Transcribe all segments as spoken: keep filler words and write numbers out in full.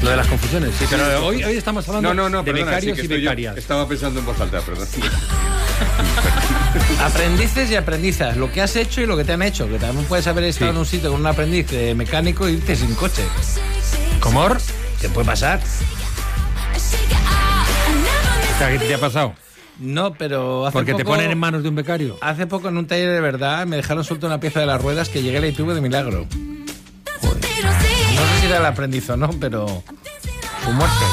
Lo de las confusiones, sí, pero sí. hoy, hoy estamos hablando no, no, no, de perdona, becarios sí, y que becarias. Yo estaba pensando en voz alta, perdón. Aprendices y aprendizas, lo que has hecho y lo que te han hecho, que también puedes haber estado sí. en un sitio con un aprendiz de mecánico e irte sin coche. ¿Cómo? ¿Qué puede pasar? ¿Qué te ha pasado? No, pero hace Porque poco, te ponen en manos de un becario. Hace poco en un taller de verdad me dejaron suelta una pieza de las ruedas que llegué a la I T V de milagro. Joder. No sé si era el aprendiz o no, pero su muerte.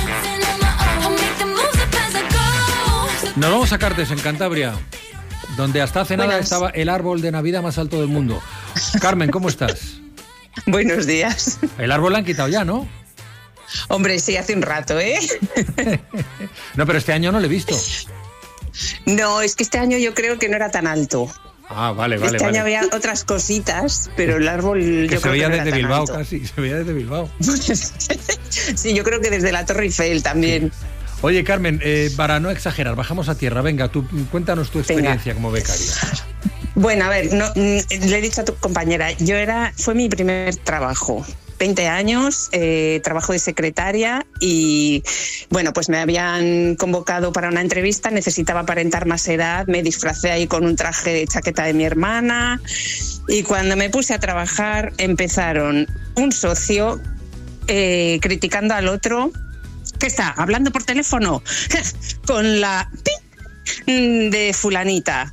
Nos vamos a Cartes, en Cantabria, donde hasta hace nada Buenas. estaba el árbol de Navidad más alto del mundo. Carmen, ¿cómo estás? Buenos días. El árbol lo han quitado ya, ¿no? Hombre, sí, hace un rato, ¿eh? No, pero este año no lo he visto. No, es que este año yo creo que no era tan alto. Ah, vale, vale. Este vale. año había otras cositas, pero el árbol que yo se creo veía que no desde era Bilbao tan alto. casi, se veía desde Bilbao. Sí, yo creo que desde la Torre Eiffel también. Oye, Carmen, eh, para no exagerar, bajamos a tierra. Venga, tú cuéntanos tu experiencia Venga. como becaria. Bueno, a ver, no, le he dicho a tu compañera, yo era, fue mi primer trabajo. veinte años, eh, trabajo de secretaria y, bueno, pues me habían convocado para una entrevista, necesitaba aparentar más edad, me disfracé ahí con un traje de chaqueta de mi hermana y cuando me puse a trabajar empezaron un socio eh, criticando al otro. ¿Qué está? ¿Hablando por teléfono? Con la pi de fulanita.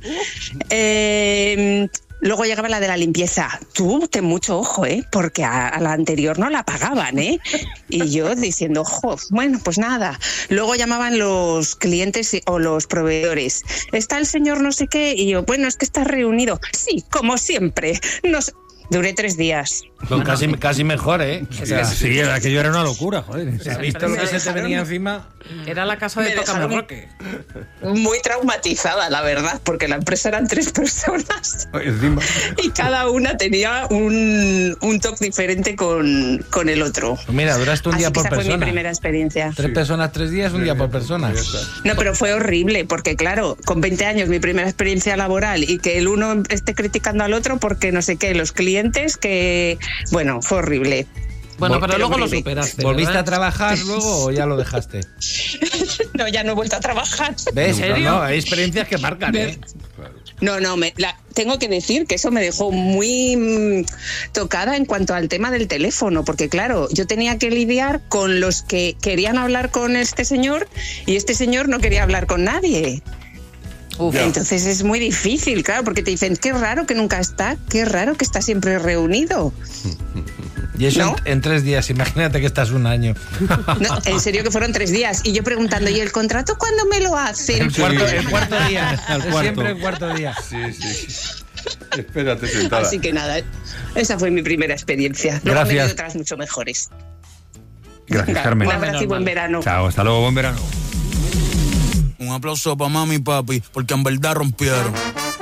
Eh... Luego llegaba la de la limpieza. Tú, ten mucho ojo, ¿eh? Porque a, a la anterior no la pagaban, ¿eh? Y yo diciendo, ojo, bueno, pues nada. Luego llamaban los clientes o los proveedores. ¿Está el señor no sé qué? Y yo, bueno, es que está reunido. Sí, como siempre. Nos... Duré tres días. Pues casi, casi mejor, ¿eh? O sea, sí, aquello era una locura, joder. ¿Has visto lo que se te venía encima? Era la casa de Tócame Roque. Muy traumatizada, la verdad, porque la empresa eran tres personas y cada una tenía un, un toque diferente con, con el otro. Pues mira, duraste un Así día por esa persona. Fue mi primera experiencia. Tres sí. personas, tres días, un día por persona. No, pero fue horrible, porque claro, con veinte años mi primera experiencia laboral y que el uno esté criticando al otro porque no sé qué, los clientes que... Bueno, fue horrible. Bueno, pero, pero luego horrible. lo superaste. ¿Volviste ¿verdad? a trabajar luego o ya lo dejaste? No, ya no he vuelto a trabajar. ¿Ves? ¿En serio? No, no, hay experiencias que marcan, ¿eh? No, no, me, la, tengo que decir que eso me dejó muy mmm, tocada en cuanto al tema del teléfono, porque claro, yo tenía que lidiar con los que querían hablar con este señor y este señor no quería hablar con nadie. Uf, entonces es muy difícil, claro, porque te dicen, qué raro que nunca está, qué raro que está siempre reunido. Y eso ¿No? en, en tres días, imagínate que estás un año. No, en serio que fueron tres días. Y yo preguntando, ¿y el contrato cuándo me lo hacen? El cuarto, el cuarto día, Al cuarto. siempre el cuarto día. Sí, sí. Espérate sentada. Así que nada, esa fue mi primera experiencia. Luego Gracias. me dio otras mucho mejores. Gracias, Venga, Carmen. Un abrazo y buen verano. Chao, hasta luego, buen verano. Un aplauso para mami y papi, porque en verdad rompieron.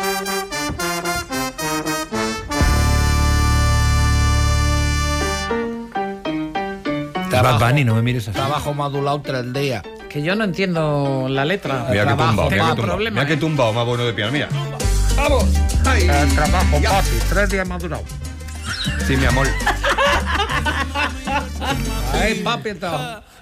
Bad Bunny, no me mires así. Trabajo modulado tres días. Que yo no entiendo la letra. Mira que Trabajo, tumbao, mira tengo que tumbao. problema, Mira que ¿eh? tumbao más bueno de piano, mira. ¡Vamos! El trabajo, papi, tres días madurado. Sí, mi amor. Ay, papi, está.